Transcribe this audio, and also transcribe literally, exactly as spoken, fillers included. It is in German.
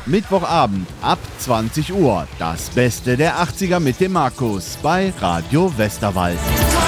Mittwochabend ab zwanzig Uhr. Das Beste der achtziger mit dem Markus bei Radio Westerwald.